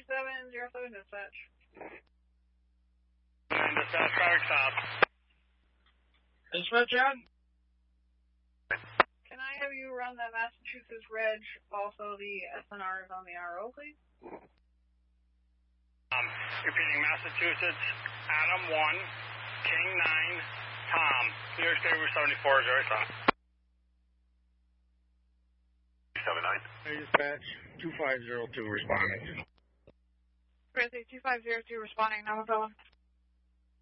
2707 dispatch. Dispatch, fire stop. Dispatch, John? Can I have you run the Massachusetts Reg, also the SNRs on the RO, please? Repeating, Massachusetts, Adam 1, King 9, Tom, New York State Route 74, is right, Tom. 79. Hey, dispatch, 2502 responding. Grizzly 2502 responding, Navajo.